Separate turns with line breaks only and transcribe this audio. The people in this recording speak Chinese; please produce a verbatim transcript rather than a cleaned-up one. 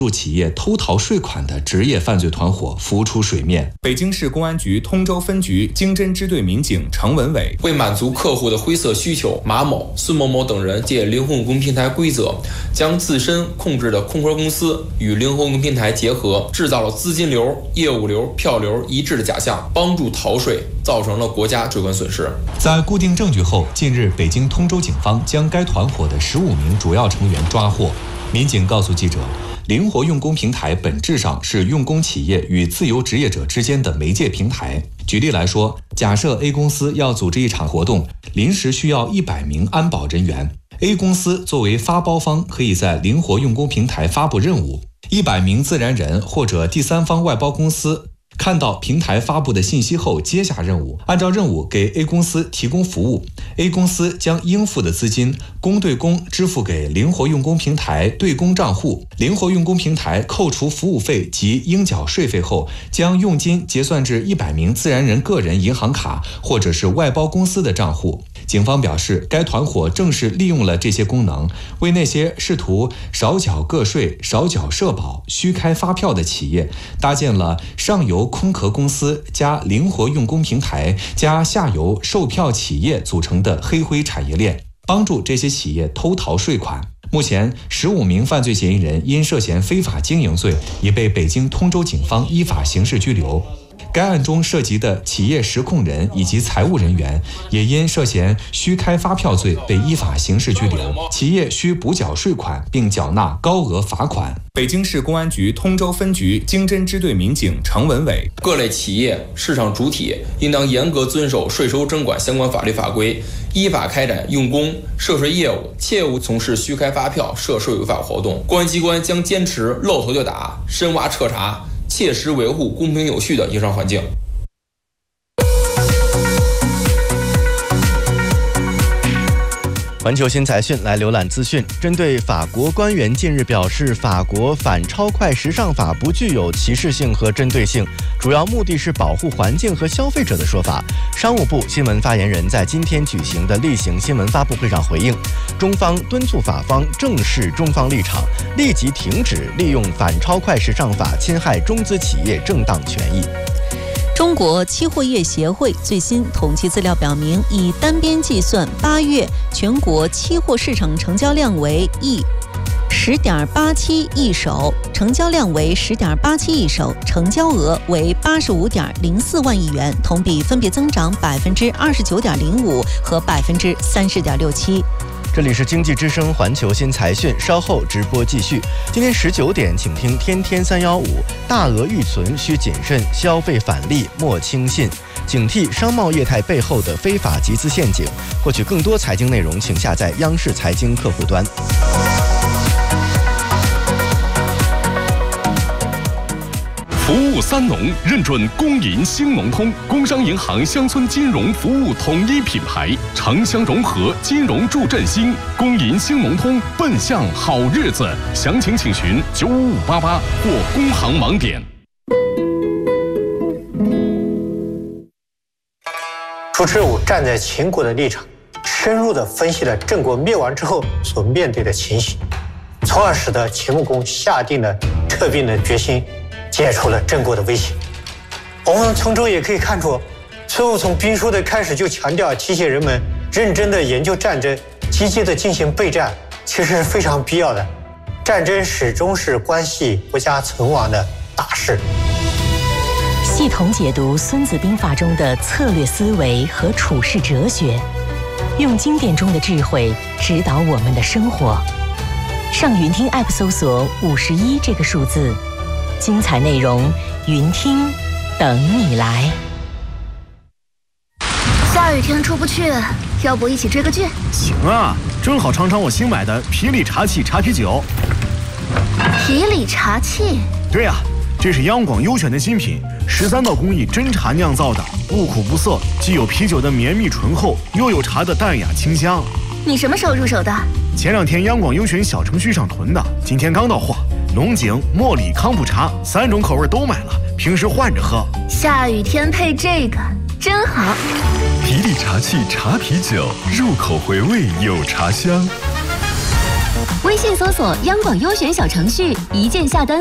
入企业偷逃税款的职业犯罪团伙浮出水面。
北京市公安局通州分局经侦支队民警程文伟
为满足客户的灰色需求，马某、孙某某等人借灵活用工平台规则，将自身控制的空壳公司与灵活用工平台结合，制造了资金流、业务流、票流一致的假象，帮助逃税，造成了国家追款损失。
在固定证据后，近日北京通州警方将该团伙的十五名主要成员抓获。民警告诉记者，灵活用工平台本质上是用工企业与自由职业者之间的媒介平台。举例来说，假设 A 公司要组织一场活动，临时需要一百名安保人员， A 公司作为发包方，可以在灵活用工平台发布任务，一百名自然人或者第三方外包公司看到平台发布的信息后接下任务，按照任务给 A 公司提供服务， A 公司将应付的资金公对公支付给灵活用工平台对公账户，灵活用工平台扣除服务费及应缴税费后，将佣金结算至一百名自然人个人银行卡或者是外包公司的账户。警方表示，该团伙正是利用了这些功能，为那些试图少缴个税、少缴社保、虚开发票的企业搭建了上游空壳公司加灵活用工平台加下游售票企业组成的黑灰产业链，帮助这些企业偷逃税款。目前，十五名犯罪嫌疑人因涉嫌非法经营罪，已被北京通州警方依法刑事拘留。该案中涉及的企业实控人以及财务人员也因涉嫌虚开发票罪被依法刑事拘留，企业需补缴税款并缴纳高额罚款。
北京市公安局通州分局经侦支队民警程文伟，
各类企业市场主体应当严格遵守税收征管相关法律法规，依法开展用工涉税业务，切勿从事虚开发票涉税违法活动。公安机关将坚持露头就打、深挖彻查，切实维护公平有序的营商环境。
环球新财讯来浏览资讯。针对法国官员近日表示法国反超快时尚法不具有歧视性和针对性，主要目的是保护环境和消费者的说法，商务部新闻发言人在今天举行的例行新闻发布会上回应，中方敦促法方正视中方立场，立即停止利用反超快时尚法侵害中资企业正当权益。
中国期货业协会最新统计资料表明，以单边计算，八月全国期货市场成交量为亿十点八七亿手，成交量为十点八七亿手，成交额为八十五点零四万亿元，同比分别增长百分之二十九点零五和百分之三十点六七。
这里是经济之声环球新财讯，稍后直播继续。今天十九点，请听天天三幺五，大额预存需谨慎，消费返利莫轻信，警惕商贸业态背后的非法集资陷阱。获取更多财经内容，请下载央视财经客户端。
服务三农认准工银兴农通，工商银行乡村金融服务统一品牌，城乡融合，金融助振兴。工银兴农通，奔向好日子。详情请询九五五八八或工行网点。
主持人我站在秦国的立场，深入地分析了郑国灭亡之后所面对的情形，从而使得秦穆公下定了撤兵的决心，解除了郑国的威胁。我们从中也可以看出，孙武从兵书的开始就强调提醒人们认真的研究战争，积极的进行备战，其实是非常必要的。战争始终是关系国家存亡的大事。
系统解读《孙子兵法》中的策略思维和处世哲学，用经典中的智慧指导我们的生活。上云听 App 搜索五十一这个数字，精彩内容云听等你来。
下雨天出不去，要不一起追个剧？
行啊，正好尝尝我新买的皮里茶器茶啤酒。
皮里茶器？
对呀、啊，这是央广优选的新品，十三道工艺真茶酿造的，不苦不涩，既有啤酒的绵密醇厚，又有茶的淡雅清香。
你什么时候入手的？
前两天央广优选小程序上囤的，今天刚到货。龙井、茉莉、康普茶三种口味都买了，平时换着喝。
下雨天配这个真好。
皮里茶器茶啤酒，入口回味有茶香。
微
微信搜索央广优选小程序，一键下单。